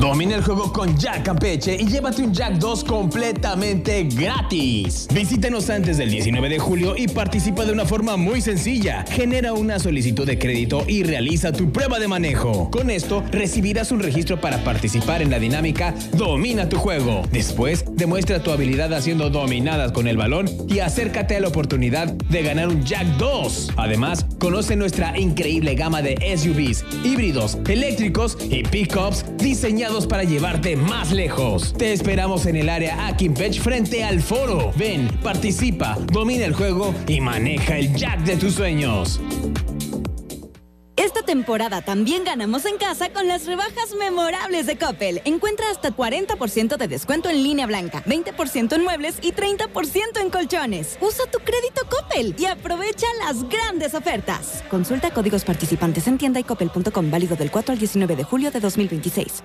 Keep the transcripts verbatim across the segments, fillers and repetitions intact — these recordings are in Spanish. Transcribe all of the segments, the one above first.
Domina el juego con Jack Campeche y llévate un Jack dos completamente gratis. Visítanos antes del diecinueve de julio y participa de una forma muy sencilla. Genera una solicitud de crédito y realiza tu prueba de manejo. Con esto recibirás un registro para participar en la dinámica Domina tu juego. Después, demuestra tu habilidad haciendo dominadas con el balón y acércate a la oportunidad de ganar un Jack dos. Además, conoce nuestra increíble gama de S U Vs, híbridos, eléctricos y pickups diseñados para llevarte más lejos. Te esperamos en el área Akinpech frente al foro. Ven, participa, domina el juego y maneja el Jack de tus sueños. Esta temporada también ganamos en casa con las rebajas memorables de Coppel. Encuentra hasta cuarenta por ciento de descuento en línea blanca, veinte por ciento en muebles y treinta por ciento en colchones. Usa tu crédito Coppel y aprovecha las grandes ofertas. Consulta códigos participantes en tienda y coppel punto com, válido del cuatro al diecinueve de julio de dos mil veintiséis.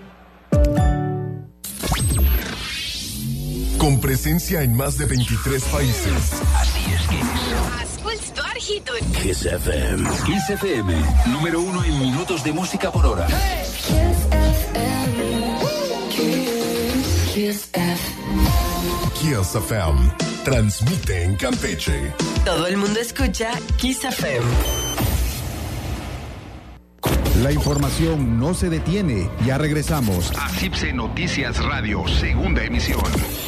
Con presencia en más de veintitrés países. Así es que Asculți doar hituri. Kiss F M. Kiss F M, número uno en minutos de música por hora. Hey. Kiss F M. Kiss, Kiss F M. Kiss F M. Transmite en Campeche. Todo el mundo escucha Kiss F M. La información no se detiene. Ya regresamos a C I P S E Noticias Radio, segunda emisión.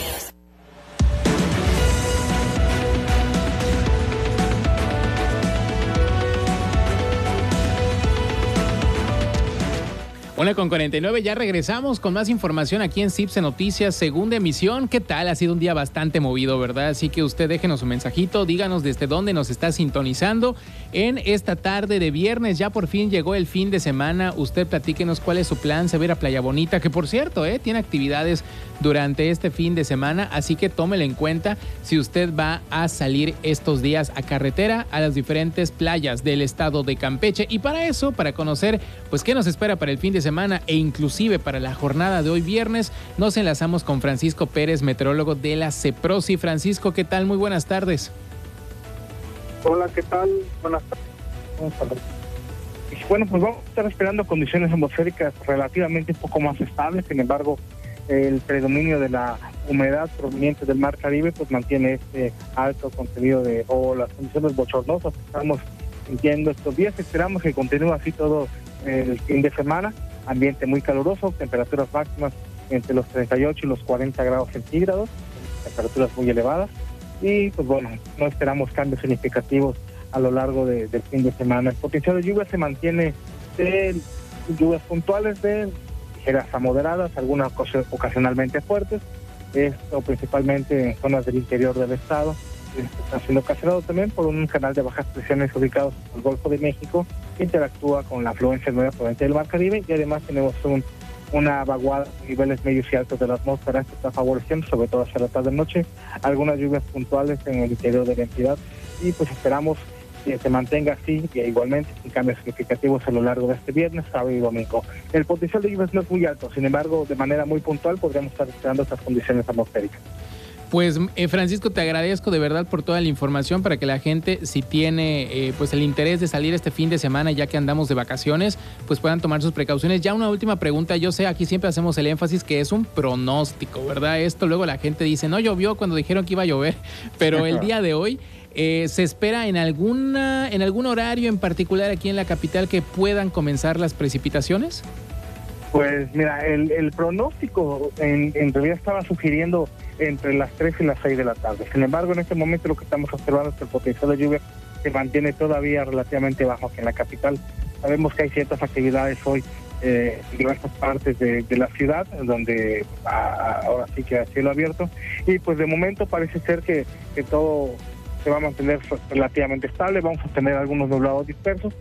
Una con cuarenta y nueve, ya regresamos con más información aquí en C I P S E Noticias, segunda emisión. ¿Qué tal? Ha sido un día bastante movido, ¿verdad? Así que usted déjenos un mensajito, díganos desde dónde nos está sintonizando en esta tarde de viernes. Ya por fin llegó el fin de semana. Usted platíquenos cuál es su plan, se va a ir a Playa Bonita, que por cierto, ¿eh? tiene actividades durante este fin de semana, así que tómelo en cuenta si usted va a salir estos días a carretera a las diferentes playas del estado de Campeche. Y para eso, para conocer pues qué nos espera para el fin de semana, semana e inclusive para la jornada de hoy viernes, nos enlazamos con Francisco Pérez, meteorólogo de la CEPROSI. Francisco, ¿qué tal? Muy buenas tardes. Hola, ¿qué tal? Buenas tardes. Bueno, pues vamos a estar esperando condiciones atmosféricas relativamente un poco más estables. Sin embargo, el predominio de la humedad proveniente del Mar Caribe pues mantiene este alto contenido de o las condiciones bochornosas que estamos sintiendo estos días. Esperamos que continúe así todo el fin de semana. Ambiente muy caluroso, temperaturas máximas entre los treinta y ocho y los cuarenta grados centígrados, temperaturas muy elevadas, y pues bueno, no esperamos cambios significativos a lo largo de, del fin de semana. El potencial de lluvia se mantiene de lluvias puntuales de ligeras a moderadas, algunas ocasionalmente fuertes, esto principalmente en zonas del interior del estado. Está siendo ocasionado también por un canal de bajas presiones ubicados en el Golfo de México que interactúa con la afluencia nueva proveniente del Mar Caribe, y además tenemos un, una vaguada a niveles medios y altos de la atmósfera que está favoreciendo, sobre todo hacia la tarde-noche, algunas lluvias puntuales en el interior de la entidad, y pues esperamos que se mantenga así y igualmente sin cambios significativos a lo largo de este viernes, sábado y domingo. El potencial de lluvias no es muy alto, sin embargo, de manera muy puntual podríamos estar esperando estas condiciones atmosféricas. Pues eh, Francisco, te agradezco de verdad por toda la información para que la gente, si tiene eh, pues el interés de salir este fin de semana ya que andamos de vacaciones, pues puedan tomar sus precauciones. Ya una última pregunta, yo sé, aquí siempre hacemos el énfasis que es un pronóstico, ¿verdad? Esto luego la gente dice, no llovió cuando dijeron que iba a llover, pero el día de hoy eh, se espera en alguna en algún horario en particular aquí en la capital que puedan comenzar las precipitaciones. Pues mira, el, el pronóstico en, en realidad estaba sugiriendo entre las tres y las seis de la tarde. Sin embargo, en este momento lo que estamos observando es que el potencial de lluvia se mantiene todavía relativamente bajo aquí en la capital. Sabemos que hay ciertas actividades hoy eh, en diversas partes de, de la ciudad, donde a, ahora sí que a cielo abierto, y pues de momento parece ser que, que todo se va a mantener relativamente estable. Vamos a tener algunos nublados dispersos.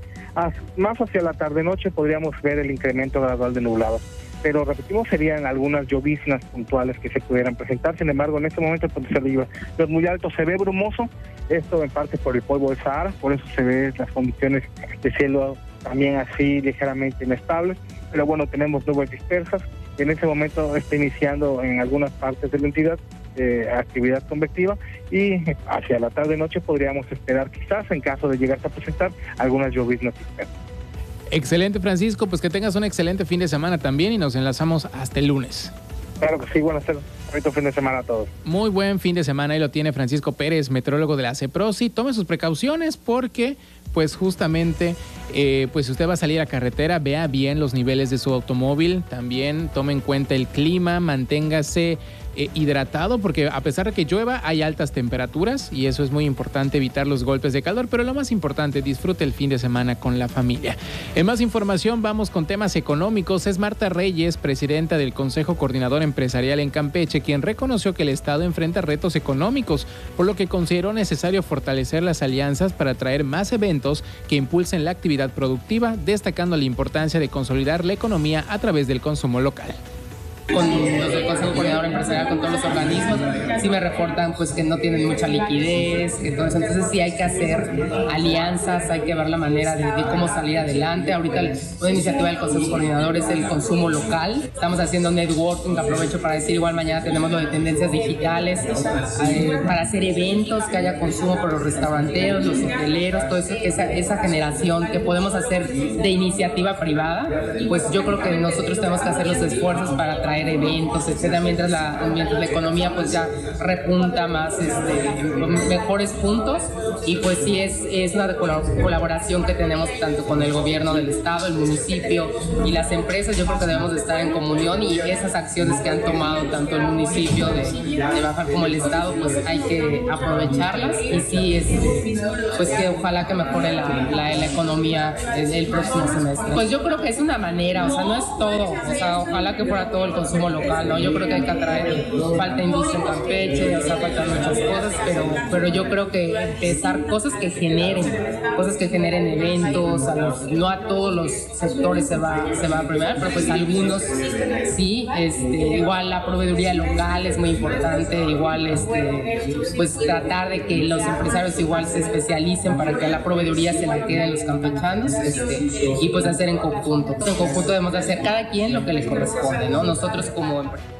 Más hacia la tarde-noche podríamos ver el incremento gradual de nublados, pero repetimos, serían algunas lloviznas puntuales que se pudieran presentar. Sin embargo, en este momento el potencial de lluvia es muy alto, se ve brumoso, esto en parte por el polvo del Sahara, por eso se ve las condiciones de cielo también así ligeramente inestables, pero bueno, tenemos nubes dispersas. En ese momento está iniciando en algunas partes de la entidad eh, actividad convectiva, y hacia la tarde-noche podríamos esperar quizás, en caso de llegarse a presentar, algunas lloviznas dispersas. Excelente, Francisco, pues que tengas un excelente fin de semana también y nos enlazamos hasta el lunes. Claro que sí, buenas tardes. Bonito fin de semana a todos. Muy buen fin de semana, ahí lo tiene Francisco Pérez, meteorólogo de la CEPROSI. Tome sus precauciones porque, pues justamente, eh, pues si usted va a salir a carretera, vea bien los niveles de su automóvil. También tome en cuenta el clima, manténgase eh, hidratado porque a pesar de que llueva hay altas temperaturas y eso es muy importante, evitar los golpes de calor. Pero lo más importante, disfrute el fin de semana con la familia. En más información, vamos con temas económicos. Es Marta Reyes, presidenta del Consejo Coordinador Empresarial en Campeche, quien reconoció que el Estado enfrenta retos económicos, por lo que consideró necesario fortalecer las alianzas para traer más eventos que impulsen la actividad productiva, destacando la importancia de consolidar la economía a través del consumo local. Con los del Consejo Coordinador Empresarial, con todos los organismos, sí me reportan pues que no tienen mucha liquidez, que todo eso. Entonces sí hay que hacer alianzas, hay que ver la manera de, de cómo salir adelante. Ahorita una iniciativa del Consejo Coordinador es el consumo local. Estamos haciendo networking, aprovecho para decir, igual mañana tenemos lo de tendencias digitales, eh, para hacer eventos, que haya consumo por los restauranteros, los hoteleros, todo eso, esa, esa generación que podemos hacer de iniciativa privada, pues yo creo que nosotros tenemos que hacer los esfuerzos para traer eventos, etcétera, mientras la, mientras la economía pues ya repunta más, este, mejores puntos. Y pues sí es, es una colaboración que tenemos tanto con el gobierno del estado, el municipio y las empresas. Yo creo que debemos de estar en comunión y esas acciones que han tomado tanto el municipio de, de Baja como el estado, pues hay que aprovecharlas y sí, este, pues que ojalá que mejore la, la, la economía el, el próximo semestre. Pues yo creo que es una manera, o sea, no es todo, o sea, ojalá que fuera todo el consumo local, ¿no? Yo creo que hay que atraer, falta industria en Campeche, o sea, faltan muchas cosas, pero, pero yo creo que empezar cosas que generen, cosas que generen eventos, a los, no a todos los sectores se va, se va a premiar, pero pues algunos sí, este, igual la proveeduría local es muy importante, igual este, pues tratar de que los empresarios igual se especialicen para que la proveeduría se la queden los campechanos, este, y pues hacer en conjunto. En conjunto debemos hacer cada quien lo que le corresponde, ¿no? Nosotros como empresarios.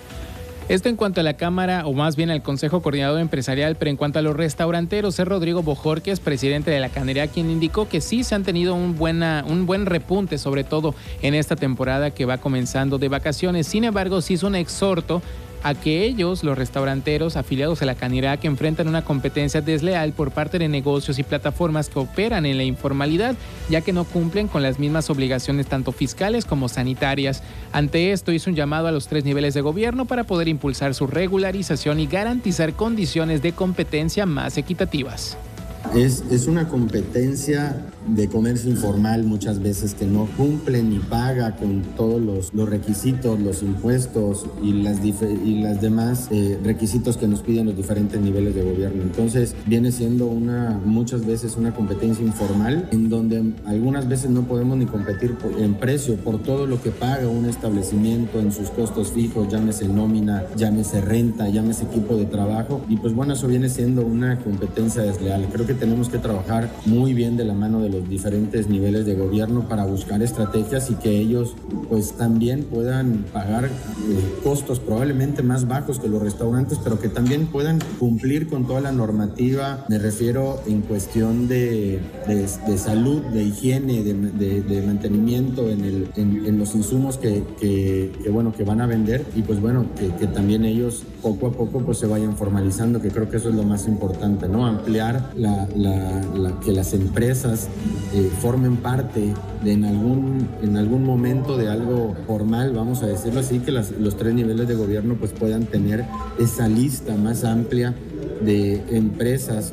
Esto en cuanto a la Cámara, o más bien al Consejo Coordinador Empresarial, pero en cuanto a los restauranteros, es Rodrigo Bojorquez, presidente de la Canería, quien indicó que sí se han tenido un, buena, un buen repunte, sobre todo en esta temporada que va comenzando de vacaciones. Sin embargo, sí hizo un exhorto a que ellos, los restauranteros afiliados a la Canería, que enfrentan una competencia desleal por parte de negocios y plataformas que operan en la informalidad, ya que no cumplen con las mismas obligaciones tanto fiscales como sanitarias. Ante esto, hizo un llamado a los tres niveles de gobierno para poder impulsar su regularización y garantizar condiciones de competencia más equitativas. Es, es una competencia de comercio informal muchas veces que no cumple ni paga con todos los, los requisitos, los impuestos y las, dife, y las demás eh, requisitos que nos piden los diferentes niveles de gobierno. Entonces viene siendo una, muchas veces una competencia informal en donde algunas veces no podemos ni competir por, en precio por todo lo que paga un establecimiento en sus costos fijos, llámese nómina, llámese renta, llámese equipo de trabajo, y pues bueno, eso viene siendo una competencia desleal. Creo que tenemos que trabajar muy bien de la mano de los diferentes niveles de gobierno para buscar estrategias y que ellos pues también puedan pagar eh, costos probablemente más bajos que los restaurantes, pero que también puedan cumplir con toda la normativa, me refiero en cuestión de, de, de salud, de higiene, de, de, de mantenimiento en, el, en, en los insumos que, que, que, bueno, que van a vender, y pues bueno, que, que también ellos poco a poco pues se vayan formalizando, que creo que eso es lo más importante, ¿no? Ampliar la La, la, que las empresas eh, formen parte de en algún, en algún momento de algo formal, vamos a decirlo así, que las, los tres niveles de gobierno pues puedan tener esa lista más amplia de empresas.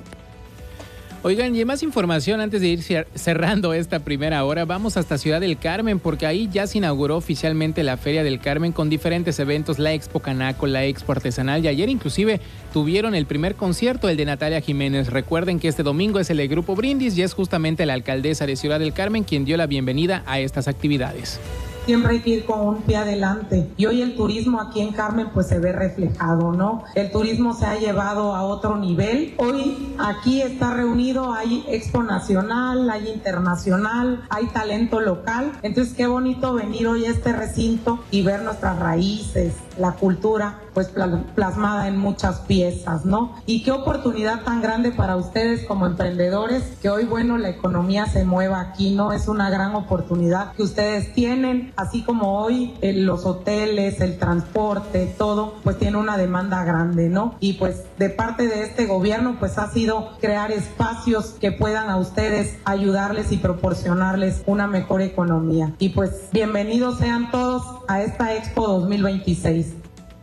Oigan, y más información antes de ir cerrando esta primera hora, vamos hasta Ciudad del Carmen, porque ahí ya se inauguró oficialmente la Feria del Carmen con diferentes eventos, la Expo Canaco, la Expo Artesanal, y ayer inclusive tuvieron el primer concierto, el de Natalia Jiménez. Recuerden que este domingo es el de Grupo Brindis y es justamente la alcaldesa de Ciudad del Carmen quien dio la bienvenida a estas actividades. siempre hay que ir con un pie adelante. Y hoy el turismo aquí en Carmen pues se ve reflejado, ¿no? El turismo se ha llevado a otro nivel. Hoy aquí está reunido, hay expo nacional, hay internacional, hay talento local. Entonces qué bonito venir hoy a este recinto y ver nuestras raíces, la cultura pues plasmada en muchas piezas, ¿no? Y qué oportunidad tan grande para ustedes como emprendedores, que hoy, bueno, la economía se mueva aquí, ¿no? Es una gran oportunidad que ustedes tienen, así como hoy eh, los hoteles, el transporte, todo, pues tiene una demanda grande, ¿no? Y pues de parte de este gobierno, pues ha sido crear espacios que puedan a ustedes ayudarles y proporcionarles una mejor economía. Y pues bienvenidos sean todos a esta Expo dos mil veintiséis.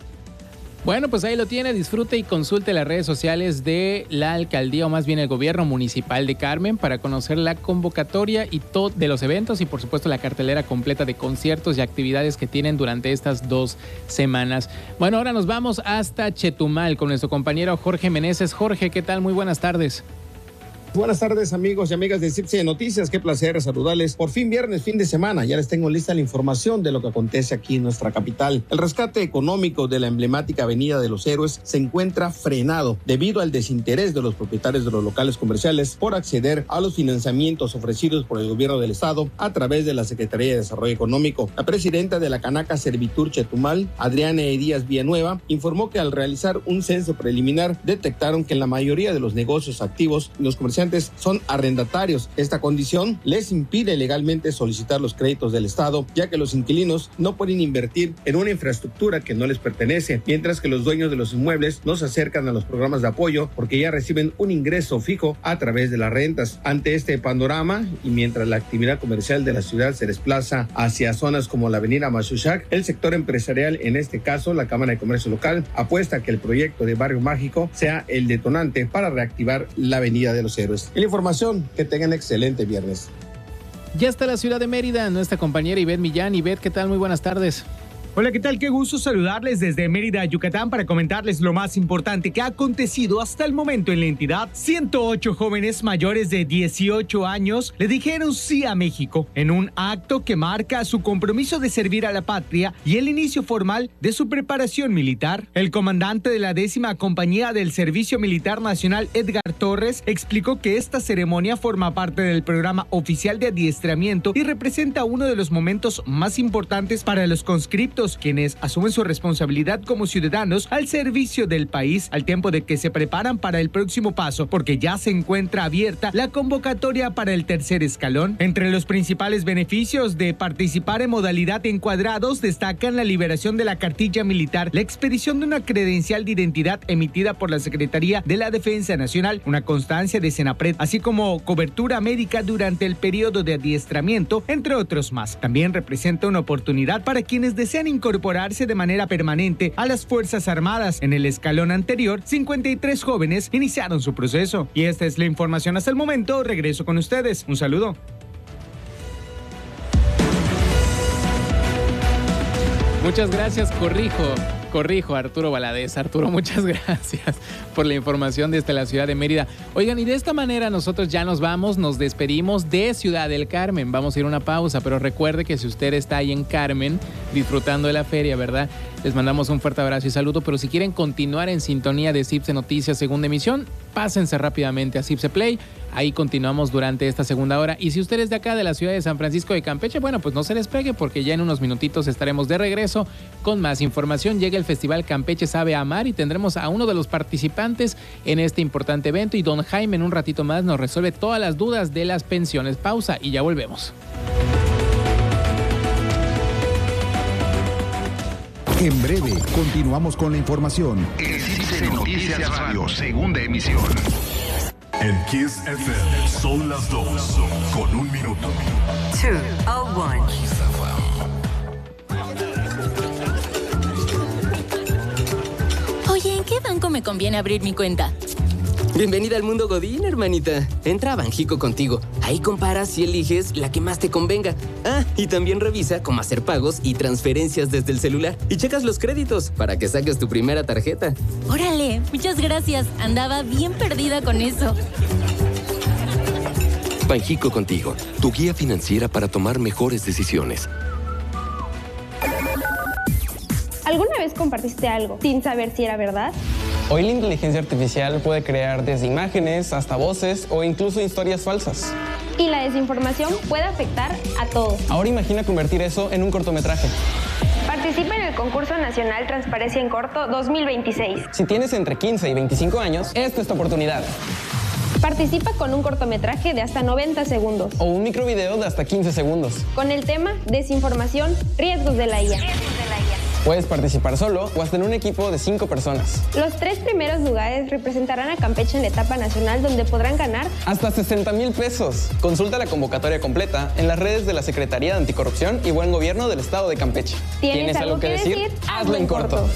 Bueno, pues ahí lo tiene, disfrute y consulte las redes sociales de la alcaldía o más bien el gobierno municipal de Carmen para conocer la convocatoria y todo de los eventos y por supuesto la cartelera completa de conciertos y actividades que tienen durante estas dos semanas. Bueno, ahora nos vamos hasta Chetumal con nuestro compañero Jorge Meneses. Jorge, ¿qué tal? Muy buenas tardes. Buenas tardes, amigos y amigas de Cipse Noticias. Qué placer saludarles. Por fin viernes, fin de semana. Ya les tengo lista la información de lo que acontece aquí en nuestra capital. El rescate económico de la emblemática Avenida de los Héroes se encuentra frenado debido al desinterés de los propietarios de los locales comerciales por acceder a los financiamientos ofrecidos por el gobierno del estado a través de la Secretaría de Desarrollo Económico. La presidenta de la Canaca Servitur Chetumal, Adriana Díaz Villanueva, informó que al realizar un censo preliminar detectaron que en la mayoría de los negocios activos los comerciantes son arrendatarios. Esta condición les impide legalmente solicitar los créditos del Estado, ya que los inquilinos no pueden invertir en una infraestructura que no les pertenece, mientras que los dueños de los inmuebles no se acercan a los programas de apoyo porque ya reciben un ingreso fijo a través de las rentas. Ante este panorama y mientras la actividad comercial de la ciudad se desplaza hacia zonas como la avenida Machuchac, el sector empresarial, en este caso la Cámara de Comercio Local, apuesta a que el proyecto de Barrio Mágico sea el detonante para reactivar la Avenida de los Héroes. Y la información, que tengan excelente viernes. Ya está la ciudad de Mérida, nuestra compañera Ivette Millán. Ivette, ¿qué tal? Muy buenas tardes. Hola, ¿qué tal? Qué gusto saludarles desde Mérida, Yucatán, para comentarles lo más importante que ha acontecido hasta el momento en la entidad. ciento ocho jóvenes mayores de dieciocho años le dijeron sí a México en un acto que marca su compromiso de servir a la patria y el inicio formal de su preparación militar. El comandante de la décima compañía del Servicio Militar Nacional, Edgar Torres, explicó que esta ceremonia forma parte del programa oficial de adiestramiento y representa uno de los momentos más importantes para los conscriptos, quienes asumen su responsabilidad como ciudadanos al servicio del país, al tiempo de que se preparan para el próximo paso, porque ya se encuentra abierta la convocatoria para el tercer escalón. Entre los principales beneficios de participar en modalidad de encuadrados destacan la liberación de la cartilla militar, la expedición de una credencial de identidad emitida por la Secretaría de la Defensa Nacional, una constancia de Senapred, así como cobertura médica durante el periodo de adiestramiento, entre otros más. También representa una oportunidad para quienes desean incorporarse de manera permanente a las Fuerzas Armadas. En el escalón anterior, cincuenta y tres jóvenes iniciaron su proceso. Y esta es la información hasta el momento. Regreso con ustedes. Un saludo. Muchas gracias, corrijo. Corrijo, Arturo Valadez. Arturo, muchas gracias por la información desde la ciudad de Mérida. Oigan, y de esta manera nosotros ya nos vamos, nos despedimos de Ciudad del Carmen. Vamos a ir a una pausa, pero recuerde que si usted está ahí en Carmen disfrutando de la feria, ¿verdad? Les mandamos un fuerte abrazo y saludo, pero si quieren continuar en sintonía de Cipse Noticias segunda emisión, pásense rápidamente a Cipse Play. Ahí continuamos durante esta segunda hora. Y si usted es de acá, de la ciudad de San Francisco de Campeche, bueno, pues no se despegue porque ya en unos minutitos estaremos de regreso con más información. Llega el Festival Campeche Sabe Amar y tendremos a uno de los participantes en este importante evento. Y don Jaime en un ratito más nos resuelve todas las dudas de las pensiones. Pausa y ya volvemos. En breve, continuamos con la información. En Cipse Noticias Radio, segunda emisión. En Kiss F M son las dos con un minuto. two oh one. Oye, ¿en qué banco me conviene abrir mi cuenta? Bienvenida al mundo Godín, hermanita. Entra a Banjico Contigo. Ahí comparas y eliges la que más te convenga. Ah, y también revisa cómo hacer pagos y transferencias desde el celular. Y checas los créditos para que saques tu primera tarjeta. Órale, muchas gracias. Andaba bien perdida con eso. Banjico Contigo, tu guía financiera para tomar mejores decisiones. ¿Alguna vez compartiste algo sin saber si era verdad? Hoy la inteligencia artificial puede crear desde imágenes hasta voces o incluso historias falsas. Y la desinformación puede afectar a todos. Ahora imagina convertir eso en un cortometraje. Participa en el concurso nacional Transparencia en Corto dos mil veintiséis. Si tienes entre quince y veinticinco años, esta es tu oportunidad. Participa con un cortometraje de hasta noventa segundos. O un microvideo de hasta quince segundos. Con el tema Desinformación, riesgos de la I A. Riesgos de la I A. Puedes participar solo o hasta en un equipo de cinco personas. Los tres primeros lugares representarán a Campeche en la etapa nacional, donde podrán ganar hasta sesenta mil pesos. Consulta la convocatoria completa en las redes de la Secretaría de Anticorrupción y Buen Gobierno del Estado de Campeche. ¿Tienes, ¿Tienes algo, algo que decir? decir? Hazlo en corto. corto.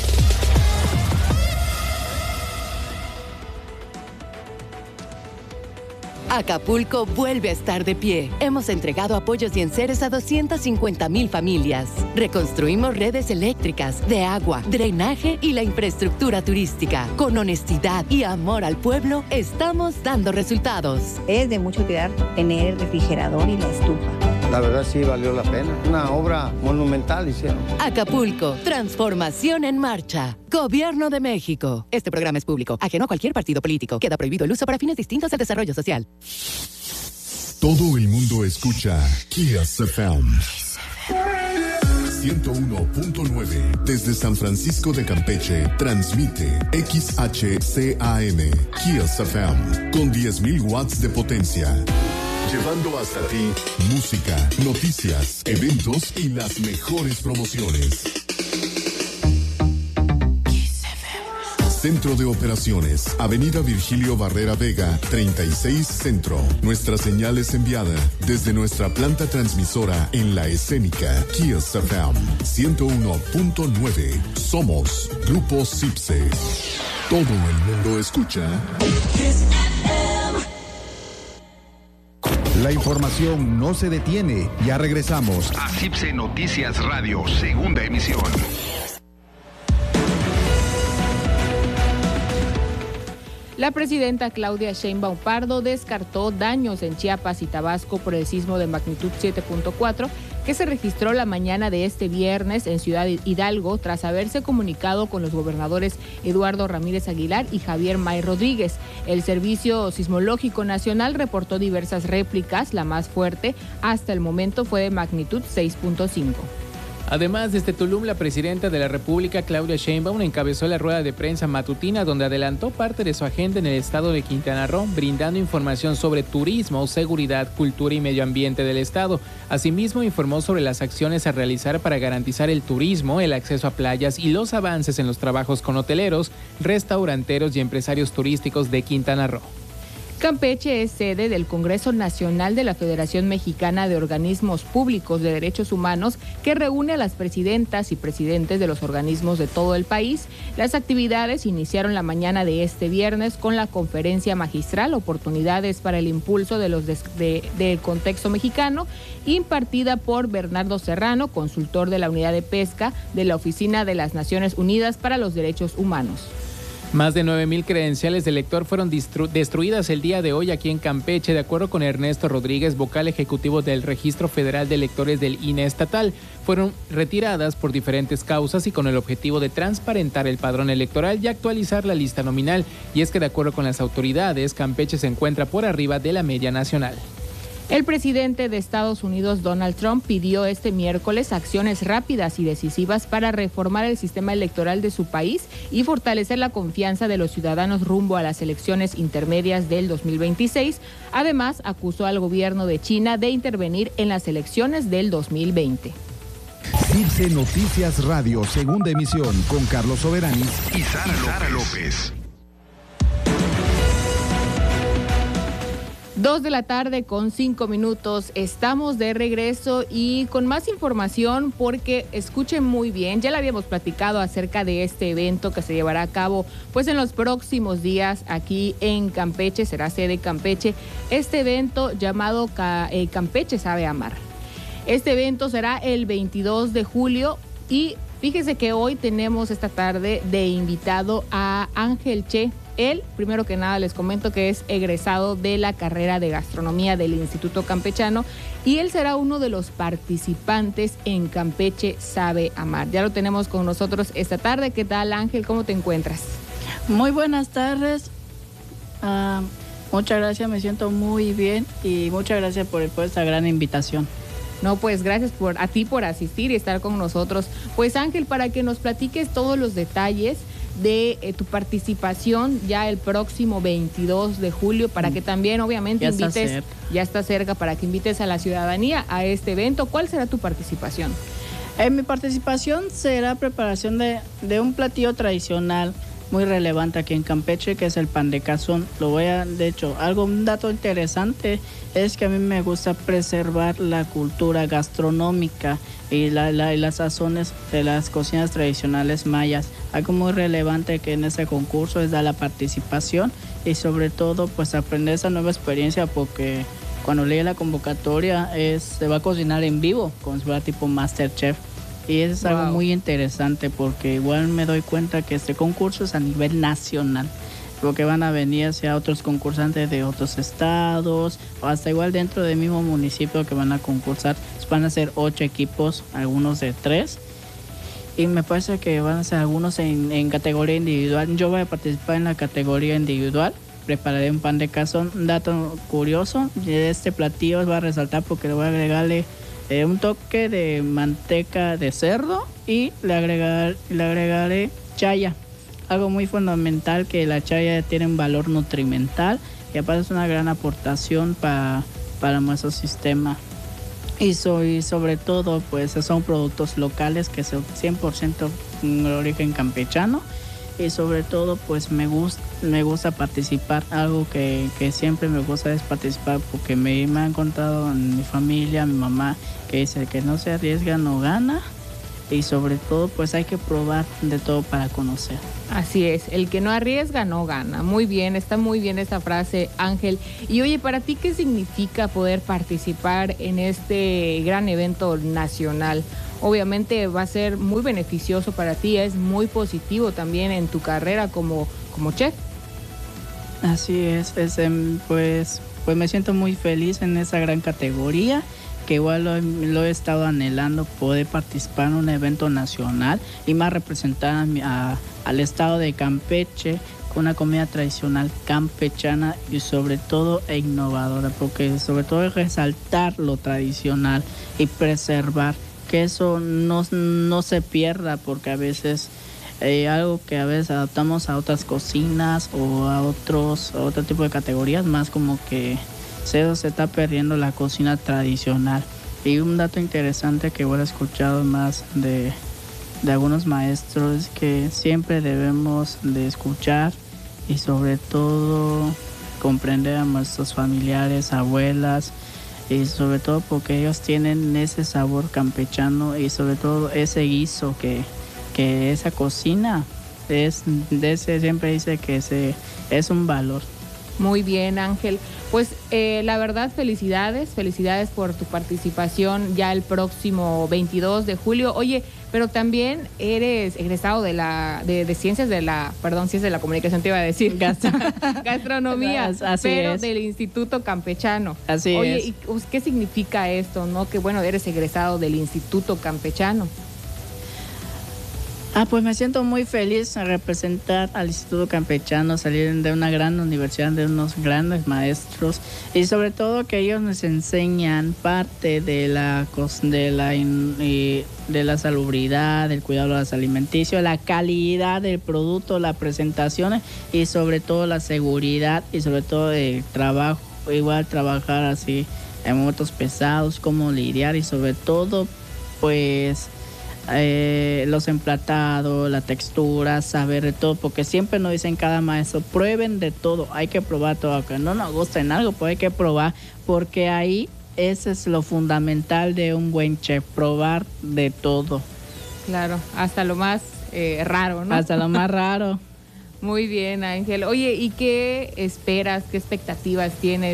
Acapulco vuelve a estar de pie. Hemos entregado apoyos y enseres a doscientas cincuenta mil familias. Reconstruimos redes eléctricas, de agua, drenaje y la infraestructura turística. Con honestidad y amor al pueblo, estamos dando resultados. Es de mucha utilidad tener el refrigerador y la estufa. La verdad sí valió la pena. Una obra monumental hicieron. Acapulco, transformación en marcha. Gobierno de México. Este programa es público, ajeno a cualquier partido político. Queda prohibido el uso para fines distintos al desarrollo social. Todo el mundo escucha Kiss F M. ciento uno punto nueve desde San Francisco de Campeche transmite X H C A M Kiss F M con diez mil watts de potencia. Llevando hasta ti música, noticias, eventos y las mejores promociones. Centro de Operaciones, Avenida Virgilio Barrera Vega, treinta y seis Centro. Nuestra señal es enviada desde nuestra planta transmisora en la escénica Kiss F M ciento uno punto nueve. Somos Grupo Cipse. Todo el mundo escucha Kiss F M. La información no se detiene. Ya regresamos a Cipse Noticias Radio, segunda emisión. La presidenta Claudia Sheinbaum Pardo descartó daños en Chiapas y Tabasco por el sismo de magnitud siete punto cuatro que se registró la mañana de este viernes en Ciudad Hidalgo tras haberse comunicado con los gobernadores Eduardo Ramírez Aguilar y Javier May Rodríguez. El Servicio Sismológico Nacional reportó diversas réplicas, la más fuerte hasta el momento fue de magnitud seis punto cinco. Además, desde Tulum, la presidenta de la República, Claudia Sheinbaum, encabezó la rueda de prensa matutina donde adelantó parte de su agenda en el estado de Quintana Roo, brindando información sobre turismo, seguridad, cultura y medio ambiente del estado. Asimismo, informó sobre las acciones a realizar para garantizar el turismo, el acceso a playas y los avances en los trabajos con hoteleros, restauranteros y empresarios turísticos de Quintana Roo. Campeche es sede del Congreso Nacional de la Federación Mexicana de Organismos Públicos de Derechos Humanos, que reúne a las presidentas y presidentes de los organismos de todo el país. Las actividades iniciaron la mañana de este viernes con la conferencia magistral Oportunidades para el Impulso de los de, de, del Contexto Mexicano, impartida por Bernardo Serrano, consultor de la Unidad de Pesca de la Oficina de las Naciones Unidas para los Derechos Humanos. Más de nueve mil credenciales de elector fueron destru- destruidas el día de hoy aquí en Campeche, de acuerdo con Ernesto Rodríguez, vocal ejecutivo del Registro Federal de Electores del I N E estatal. Fueron retiradas por diferentes causas y con el objetivo de transparentar el padrón electoral y actualizar la lista nominal. Y es que, de acuerdo con las autoridades, Campeche se encuentra por arriba de la media nacional. El presidente de Estados Unidos, Donald Trump, pidió este miércoles acciones rápidas y decisivas para reformar el sistema electoral de su país y fortalecer la confianza de los ciudadanos rumbo a las elecciones intermedias del dos mil veintiséis. Además, acusó al gobierno de China de intervenir en las elecciones del dos mil veinte. Cipse Noticias Radio, segunda emisión, con Carlos Soberanis y Sara, Sara López. Dos de la tarde con cinco minutos, estamos de regreso y con más información porque escuchen muy bien, ya le habíamos platicado acerca de este evento que se llevará a cabo pues en los próximos días aquí en Campeche, será sede Campeche, este evento llamado Campeche Sabe Amar. Este evento será el veintidós de julio y Fíjese que hoy tenemos esta tarde de invitado a Ángel Che. Él, primero que nada, les comento que es egresado de la carrera de gastronomía del Instituto Campechano y él será uno de los participantes en Campeche Sabe Amar. Ya lo tenemos con nosotros esta tarde. ¿Qué tal, Ángel? ¿Cómo te encuentras? Muy buenas tardes. Uh, muchas gracias, me siento muy bien y muchas gracias por, por esta gran invitación. No, pues gracias por, a ti por asistir y estar con nosotros. Pues Ángel, para que nos platiques todos los detalles de eh, tu participación ya el próximo veintidós de julio, para que también obviamente ya invites, está cerca. ya está cerca, para que invites a la ciudadanía a este evento. ¿Cuál será tu participación? Eh, mi participación será preparación de, de un platillo tradicional muy relevante aquí en Campeche, que es el pan de cazón. Lo voy a, de hecho, algo, un dato interesante es que a mí me gusta preservar la cultura gastronómica y, la, la, y las sazones de las cocinas tradicionales mayas. Algo muy relevante que en este concurso es dar la participación y sobre todo pues aprender esa nueva experiencia, porque cuando leí la convocatoria es, se va a cocinar en vivo, como si fuera tipo MasterChef. Y eso es wow. algo muy interesante, porque igual me doy cuenta que este concurso es a nivel nacional, porque van a venir hacia otros concursantes de otros estados, o hasta igual dentro del mismo municipio que van a concursar. Van a ser ocho equipos, algunos de tres, y me parece que van a ser algunos en, en categoría individual. Yo voy a participar en la categoría individual. Prepararé un pan de cazón. Un dato curioso de este platillo va a resaltar porque le voy a agregarle Eh, un toque de manteca de cerdo y le, agregar, le agregaré chaya, algo muy fundamental, que la chaya tiene un valor nutrimental y aparte es una gran aportación para, para nuestro sistema. Y, so, y sobre todo pues son productos locales que son cien por ciento de origen campechano. Y sobre todo pues me gusta me gusta participar. Algo que, que siempre me gusta es participar, porque me, me han contado en mi familia, mi mamá, que dice que no se arriesga no gana, y sobre todo pues hay que probar de todo para conocer. Así es, el que no arriesga no gana. Muy bien, está muy bien esta frase, Ángel. Y oye, para ti, ¿qué significa poder participar en este gran evento nacional? Obviamente va a ser muy beneficioso para ti, es muy positivo también en tu carrera como, como chef. Así es, es pues, pues me siento muy feliz en esa gran categoría, que igual lo, lo he estado anhelando, poder participar en un evento nacional y más representar a, a, al estado de Campeche con una comida tradicional campechana y sobre todo e innovadora, porque sobre todo es resaltar lo tradicional y preservar, que eso no, no se pierda, porque a veces eh, algo que a veces adaptamos a otras cocinas o a otros a otro tipo de categorías, más como que se, se está perdiendo la cocina tradicional. Y un dato interesante que igual he escuchado más de, de algunos maestros es que siempre debemos de escuchar y sobre todo comprender a nuestros familiares, abuelas, y sobre todo porque ellos tienen ese sabor campechano y sobre todo ese guiso que, que esa cocina es, de ese, siempre dice que ese es un valor. Muy bien, Ángel. Pues eh, la verdad, felicidades, felicidades por tu participación ya el próximo veintidós de julio. Oye, pero también eres egresado de la de, de ciencias de la, perdón, ciencias de la comunicación te iba a decir, Gastro, gastronomía, Así pero es. del Instituto Campechano. Así Oye, es. ¿y qué significa esto, no? Que bueno, eres egresado del Instituto Campechano. Ah, pues me siento muy feliz a representar al Instituto Campechano, salir de una gran universidad, de unos grandes maestros y sobre todo que ellos nos enseñan parte de la de la de la salubridad, del cuidado de los alimenticios, la calidad del producto, la presentación y sobre todo la seguridad y sobre todo el trabajo, igual trabajar así en momentos pesados, cómo lidiar y sobre todo pues Eh, los emplatados, la textura, saber de todo, porque siempre nos dicen cada maestro, prueben de todo, hay que probar todo, aunque no nos gusta en algo, pues hay que probar, porque ahí ese es lo fundamental de un buen chef, probar de todo. Claro, hasta lo más eh, raro, ¿no? Hasta lo más raro. Muy bien, Ángel. Oye, ¿y qué esperas, qué expectativas tienes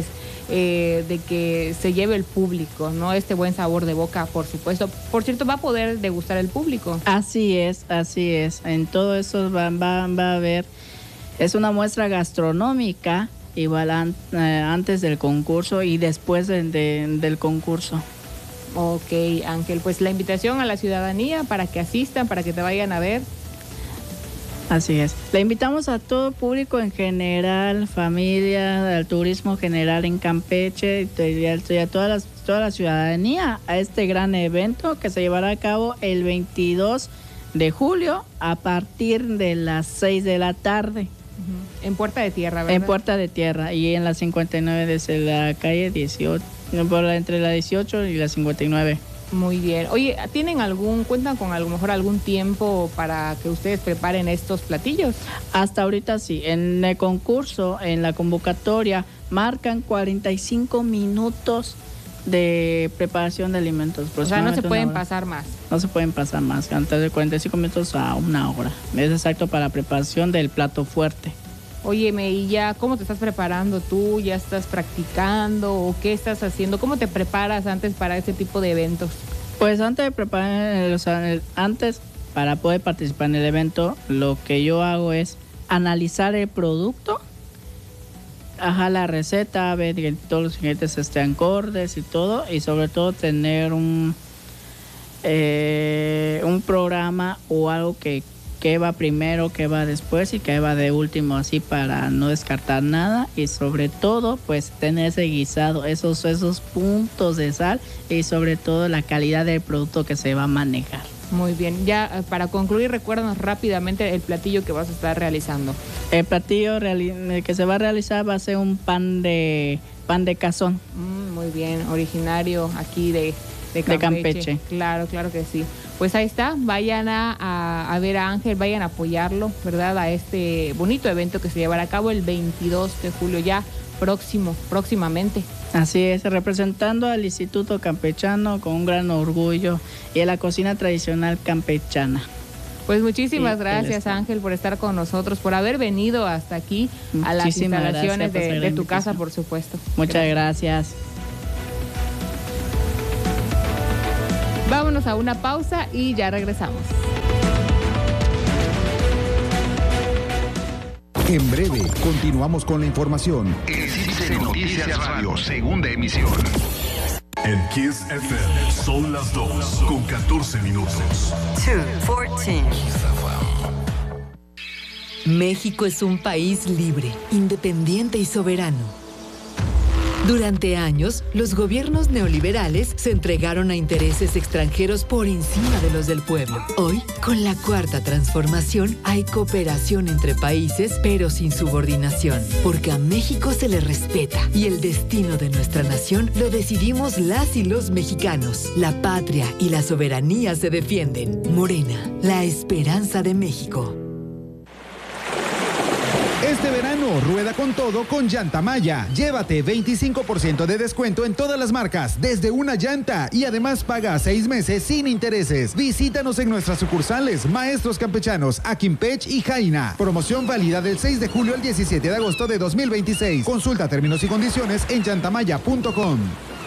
eh, de que se lleve el público, ¿no? Este buen sabor de boca, por supuesto. Por cierto, va a poder degustar el público. Así es, así es. En todo eso va, va, va a haber, es una muestra gastronómica, igual an, eh, antes del concurso y después de, de, del concurso. Ok, Ángel, pues la invitación a la ciudadanía para que asistan, para que te vayan a ver. Así es. Le invitamos a todo público en general, familia, al turismo general en Campeche y a toda la, toda la ciudadanía a este gran evento que se llevará a cabo el veintidós de julio a partir de las seis de la tarde. Uh-huh. En Puerta de Tierra, ¿verdad? En Puerta de Tierra y en la cincuenta y nueve desde la calle dieciocho, por la, entre la dieciocho y la cincuenta y nueve. Muy bien. Oye, ¿tienen algún, cuentan con a lo mejor algún tiempo para que ustedes preparen estos platillos? Hasta ahorita sí. En el concurso, en la convocatoria, marcan cuarenta y cinco minutos de preparación de alimentos. O sea, no se pueden pasar más. No se pueden pasar más, antes de cuarenta y cinco minutos a una hora. Es exacto para la preparación del plato fuerte. Óyeme, ¿y ya cómo te estás preparando tú? ¿Ya estás practicando o qué estás haciendo? ¿Cómo te preparas antes para este tipo de eventos? Pues antes de preparar, o sea, antes para poder participar en el evento, lo que yo hago es analizar el producto, ajá, la receta, ver que todos los ingredientes estén acordes y todo, y sobre todo tener un eh, un programa o algo que qué va primero, qué va después y qué va de último, así para no descartar nada y sobre todo pues tener ese guisado, esos, esos puntos de sal y sobre todo la calidad del producto que se va a manejar. Muy bien, ya para concluir, recuérdanos rápidamente el platillo que vas a estar realizando. El platillo reali- que se va a realizar va a ser un pan de pan de cazón. Mm, muy bien, originario aquí de, de, Campeche. de Campeche. Claro, claro que sí. Pues ahí está, vayan a, a, a ver a Ángel, vayan a apoyarlo, ¿verdad? A este bonito evento que se llevará a cabo el veintidós de julio, ya próximo, próximamente. Así es, representando al Instituto Campechano con un gran orgullo y a la cocina tradicional campechana. Pues muchísimas sí, gracias, Ángel, por estar con nosotros, por haber venido hasta aquí a las Muchísimas instalaciones gracias de, de tu casa, por supuesto. Muchas gracias. Vámonos a una pausa y ya regresamos. En breve, continuamos con la información. En Cibse Noticias Radio, segunda emisión. En Kiss F M son las dos con catorce minutos. two fourteen. México es un país libre, independiente y soberano. Durante años, los gobiernos neoliberales se entregaron a intereses extranjeros por encima de los del pueblo. Hoy, con la cuarta transformación, hay cooperación entre países, pero sin subordinación, porque a México se le respeta y el destino de nuestra nación lo decidimos las y los mexicanos. La patria y la soberanía se defienden. Morena, la esperanza de México. Este verano, rueda con todo con Llanta Maya. Llévate veinticinco por ciento de descuento en todas las marcas, desde una llanta, y además paga seis meses sin intereses. Visítanos en nuestras sucursales Maestros Campechanos, Aquimpech y Jaina. Promoción válida del seis de julio al diecisiete de agosto de dos mil veintiséis. Consulta términos y condiciones en llantamaya punto com.